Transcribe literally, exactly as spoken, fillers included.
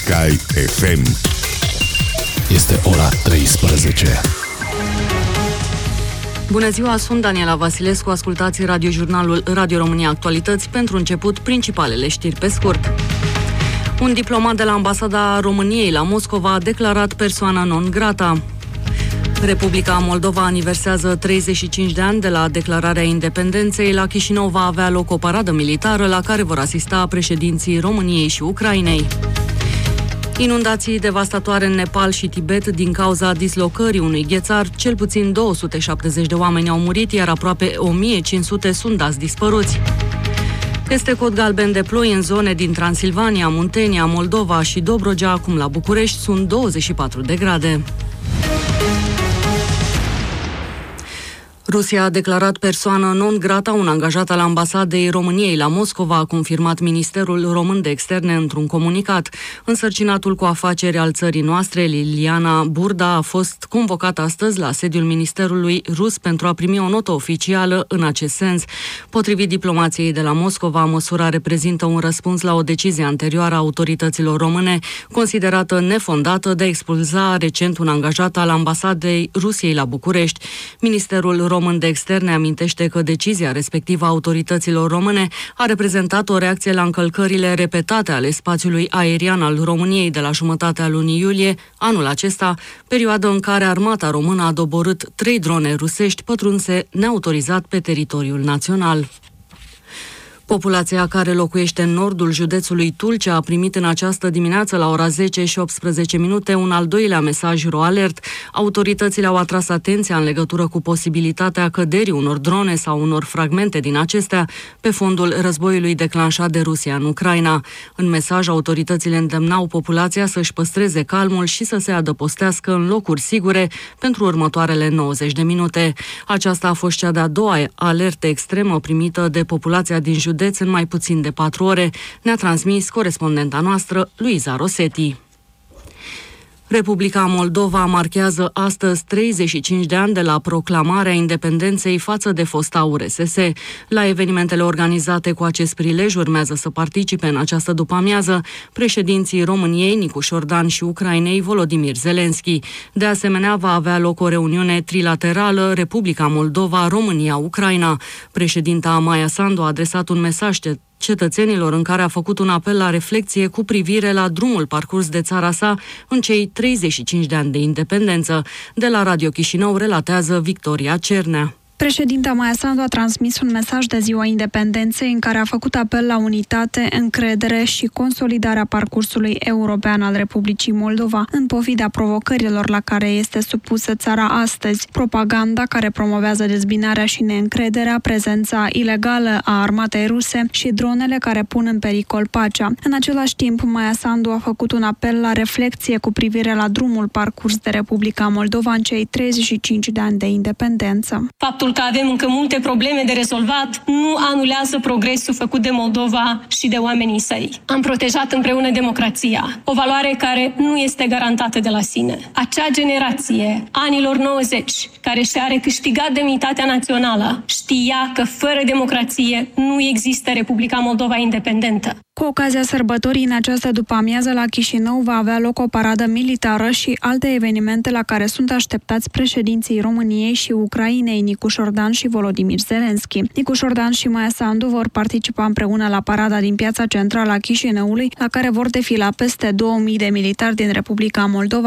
Sky F M. Este ora treisprezece. Bună ziua, sunt Daniela Vasilescu, ascultați radiojurnalul Radio România Actualități. Pentru început, principalele știri pe scurt. Un diplomat de la Ambasada României la Moscova a declarat persoana non grata. Republica Moldova aniversează treizeci și cinci de ani de la declararea independenței. La Chișinău va avea loc o paradă militară la care vor asista președinții României și Ucrainei. Inundații devastatoare în Nepal și Tibet din cauza dislocării unui ghețar. Cel puțin două sute șaptezeci de oameni au murit, iar aproape o mie cinci sute sunt dați dispăruți. Este cod galben de ploi în zone din Transilvania, Muntenia, Moldova și Dobrogea. Acum la București sunt douăzeci și patru de grade. Rusia a declarat persoană non grata un angajat al ambasadei României la Moscova, a confirmat Ministerul Român de Externe într-un comunicat. Însărcinatul cu afaceri al țării noastre, Liliana Burda, a fost convocat astăzi la sediul Ministerului rus pentru a primi o notă oficială în acest sens. Potrivit diplomației de la Moscova, măsura reprezintă un răspuns la o decizie anterioară a autorităților române, considerată nefondată de a expulza recent un angajat al ambasadei Rusiei la București. Ministerul Român Român de Externe amintește că decizia respectivă a autorităților române a reprezentat o reacție la încălcările repetate ale spațiului aerian al României de la jumătatea lunii iulie anul acesta, perioadă în care armata română a doborât trei drone rusești pătrunse neautorizat pe teritoriul național. Populația care locuiește în nordul județului Tulcea a primit în această dimineață la ora zece și optsprezece minute un al doilea mesaj RoAlert. Autoritățile au atras atenția în legătură cu posibilitatea căderii unor drone sau unor fragmente din acestea pe fondul războiului declanșat de Rusia în Ucraina. În mesaj, autoritățile îndemnau populația să-și păstreze calmul și să se adăpostească în locuri sigure pentru următoarele nouăzeci de minute. Aceasta a fost cea de-a doua alertă extremă primită de populația din județ în mai puțin de patru ore, ne-a transmis corespondenta noastră, Luiza Rosetti. Republica Moldova marchează astăzi treizeci și cinci de ani de la proclamarea independenței față de fosta U R S S. La evenimentele organizate cu acest prilej urmează să participe în această după-amiază președinții României, Nicu Șordan, și Ucrainei, Volodimir Zelenski. De asemenea, va avea loc o reuniune trilaterală Republica Moldova, România, Ucraina. Președinta Maia Sandu a adresat un mesaj cetățenilor în care a făcut un apel la reflecție cu privire la drumul parcurs de țara sa în cei treizeci și cinci de ani de independență. De la Radio Chișinău relatează Victoria Cernea. Președinta Maia Sandu a transmis un mesaj de Ziua Independenței în care a făcut apel la unitate, încredere și consolidarea parcursului european al Republicii Moldova, în pofida provocărilor la care este supusă țara astăzi. Propaganda care promovează dezbinarea și neîncrederea, prezența ilegală a armatei ruse și dronele care pun în pericol pacea. În același timp, Maia Sandu a făcut un apel la reflecție cu privire la drumul parcurs de Republica Moldova în cei treizeci și cinci de ani de independență. Faptul că avem încă multe probleme de rezolvat nu anulează progresul făcut de Moldova și de oamenii săi. Am protejat împreună democrația, o valoare care nu este garantată de la sine. Acea generație anilor nouăzeci, care și-a recâștigat demnitatea națională, știa că fără democrație nu există Republica Moldova independentă. Cu ocazia sărbătorii în această după-amiază la Chișinău va avea loc o paradă militară și alte evenimente la care sunt așteptați președinții României și Ucrainei, Nicu Șordan și Volodimir Zelenski. Nicu Șordan și Maia Sandu vor participa împreună la parada din piața centrală a Chișinăului, la care vor defila peste două mii de militari din Republica Moldova,